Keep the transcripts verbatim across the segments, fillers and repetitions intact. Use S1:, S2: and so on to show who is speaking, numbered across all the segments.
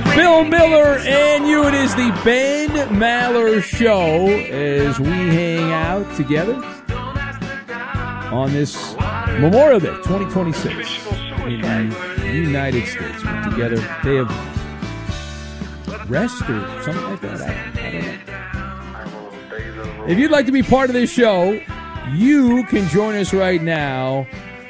S1: Bill Miller and you. It is the Ben Maller Show as we hang out together on this Memorial Day twenty twenty-six in the United States. We're together, day of rest or something like that. I, I don't know. If you'd like to be part of this show, you can join us right now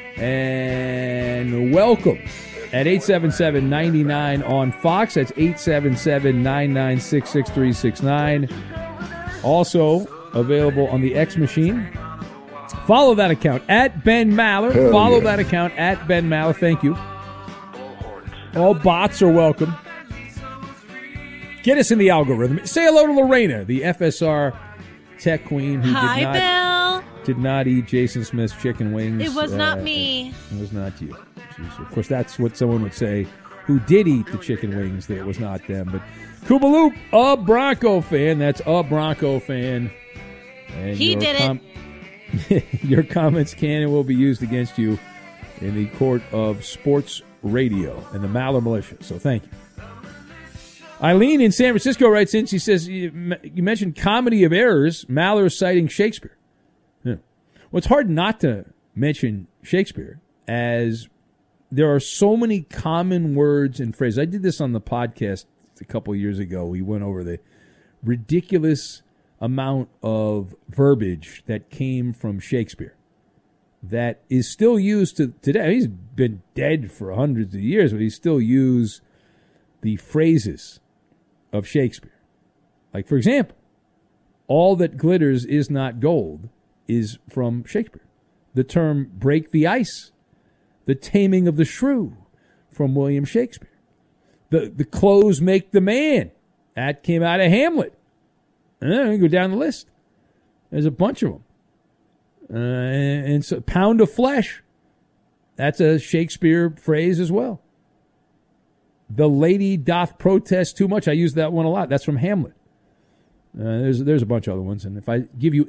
S1: and welcome at eight seven seven, nine nine on Fox. That's eight seven seven, nine nine six, six three six nine. Also available on the X Machine. Follow that account at Ben Maller.
S2: Hell
S1: Follow
S2: yeah.
S1: that account at Ben Maller. Thank you. All bots are welcome. Get us in the algorithm. Say hello to Lorena, the F S R tech queen who
S3: Hi,
S1: did not
S3: Bill.
S1: did not eat Jason Smith's chicken wings.
S3: It was
S1: Uh,
S3: not me.
S1: It was not you. Jeez, of course, that's what someone would say who did eat the chicken wings, that it was not them. But Koopaloop, a Bronco fan. That's a Bronco fan. And
S3: He
S1: your
S3: did
S1: it. Your comments can and will be used against you in the court of sports radio and the Maller Militia. So thank you. Eileen in San Francisco writes in. She says, you, you mentioned comedy of errors. Maller citing Shakespeare. Yeah. Well, it's hard not to mention Shakespeare, as there are so many common words and phrases. I did this on the podcast a couple years ago. We went over the ridiculous amount of verbiage that came from Shakespeare that is still used to today. He's been dead for hundreds of years, but he still use the phrases of Shakespeare. Like, for example, all that glitters is not gold is from Shakespeare. The term break the ice, the taming of the shrew, from William Shakespeare. The, the clothes make the man, that came out of Hamlet. And then we go down the list. There's a bunch of them. Uh, and, and so, pound of flesh. That's a Shakespeare phrase as well. The lady doth protest too much. I use that one a lot. That's from Hamlet. Uh, there's there's a bunch of other ones. And if I give you